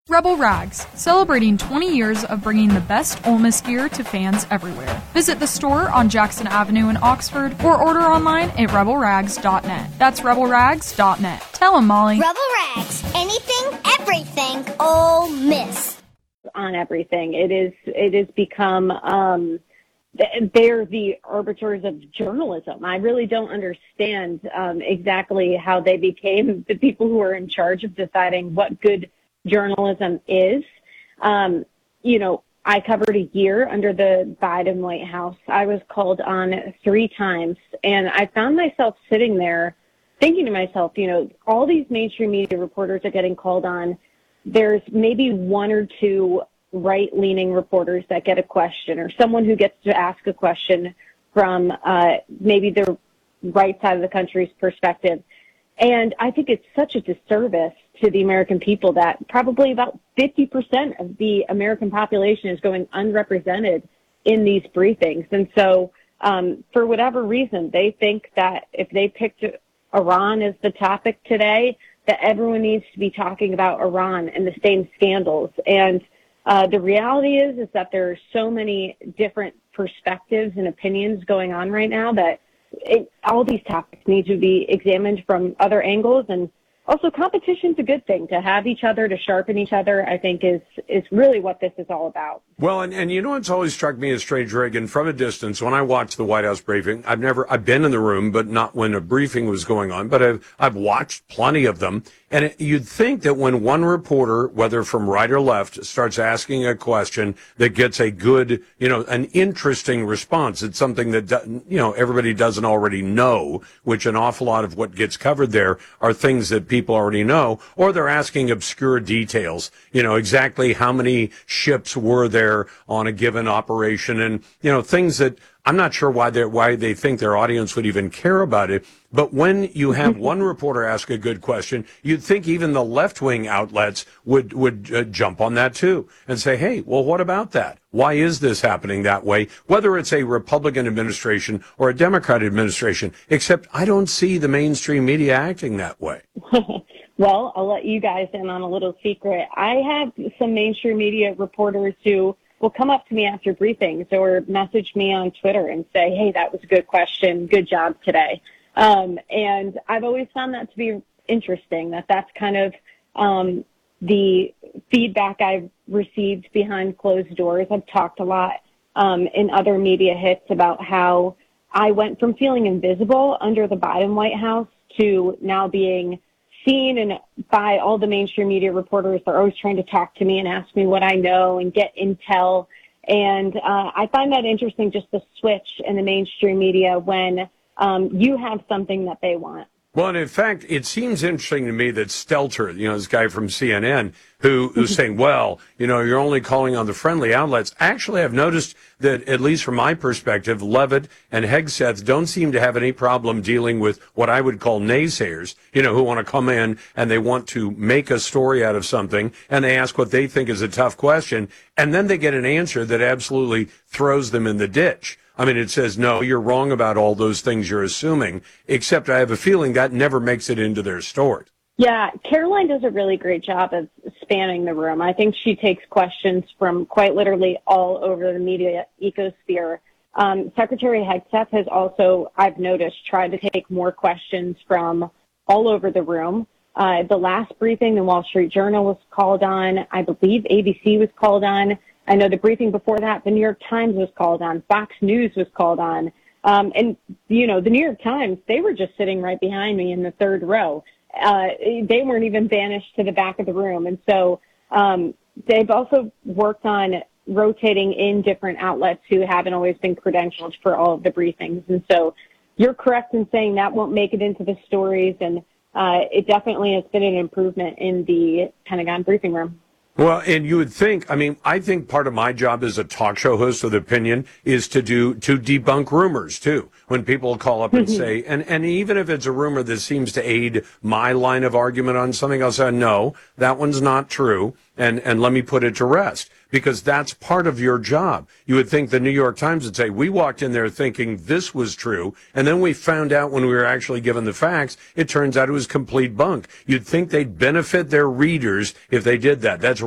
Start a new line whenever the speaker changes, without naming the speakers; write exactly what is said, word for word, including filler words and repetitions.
Rebel Rags, celebrating twenty years of bringing the best Ole Miss gear to fans everywhere. Visit the store on Jackson Avenue in Oxford or order online at rebel rags dot net. That's rebel rags dot net. Tell them, Molly.
Rebel Rags, anything, everything, Ole Miss.
On everything. It is, it has become, um, they're the arbiters of journalism. I really don't understand um, exactly how they became the people who are in charge of deciding what good journalism is. Um, you know, I covered a year under the Biden White House. I was called on three times, and I found myself sitting there thinking to myself, you know, all these mainstream media reporters are getting called on. There's maybe one or two right-leaning reporters that get a question, or someone who gets to ask a question from uh, maybe the right side of the country's perspective. And I think it's such a disservice to the American people that probably about fifty percent of the American population is going unrepresented in these briefings. And so um, for whatever reason, they think that if they picked Iran as the topic today, that everyone needs to be talking about Iran and the same scandals. And uh, the reality is, is that there are so many different perspectives and opinions going on right now that It, all these topics need to be examined from other angles, and also competition's a good thing. To have each other, to sharpen each other, I think is is really what this is all about.
Well, and, and you know what's always struck me as strange, Reagan, from a distance, when I watched the White House briefing, I've never, I've been in the room, but not when a briefing was going on, but I've, I've watched plenty of them. And it, you'd think that when one reporter, whether from right or left, starts asking a question that gets a good, you know, an interesting response, it's something that, you know, everybody doesn't already know, which an awful lot of what gets covered there are things that people already know, or they're asking obscure details, you know, exactly how many ships were there on a given operation, and, you know, things that I'm not sure why they why they think their audience would even care about it. But when you have one reporter ask a good question, you'd think even the left-wing outlets would would uh, jump on that too and say, hey, well, what about that? Why is this happening that way? Whether it's a Republican administration or a Democrat administration, except I don't see the mainstream media acting that way.
Well, I'll let you guys in on a little secret. I have some mainstream media reporters who will come up to me after briefings or message me on Twitter and say, hey, that was a good question. Good job today. Um, and I've always found that to be interesting, that that's kind of um, the feedback I've received behind closed doors. I've talked a lot um, in other media hits about how I went from feeling invisible under the Biden White House to now being seen and by all the mainstream media reporters. They're always trying to talk to me and ask me what I know and get intel. And uh, I find that interesting, just the switch in the mainstream media when um, you have something that they want.
Well, and in fact, it seems interesting to me that Stelter, you know, this guy from C N N, who who's saying, well, you know, you're only calling on the friendly outlets. Actually, I've noticed that, at least from my perspective, Levitt and Hegseth don't seem to have any problem dealing with what I would call naysayers, you know, who want to come in and they want to make a story out of something, and they ask what they think is a tough question, and then they get an answer that absolutely throws them in the ditch. I mean, it says, no, you're wrong about all those things you're assuming, except I have a feeling that never makes it into their story.
Yeah, Caroline does a really great job of spanning the room. I think she takes questions from quite literally all over the media ecosphere. Um, Secretary Hegseth has also, I've noticed, tried to take more questions from all over the room. Uh, the last briefing, the Wall Street Journal was called on. I believe A B C was called on. I know the briefing before that, the New York Times was called on. Fox News was called on. Um, and, you know, the New York Times, they were just sitting right behind me in the third row. Uh, they weren't even banished to the back of the room. And so um, they've also worked on rotating in different outlets who haven't always been credentialed for all of the briefings. And so you're correct in saying that won't make it into the stories. And uh, it definitely has been an improvement in the Pentagon briefing room.
Well, and you would think, I mean, I think part of my job as a talk show host with opinion is to do, to debunk rumors too. When people call up and mm-hmm. say, and, and even if it's a rumor that seems to aid my line of argument on something, I'll say, no, that one's not true. And, and let me put it to rest, because that's part of your job. You would think the New York Times would say, we walked in there thinking this was true, and then we found out when we were actually given the facts, it turns out it was complete bunk. You'd think they'd benefit their readers if they did that. That's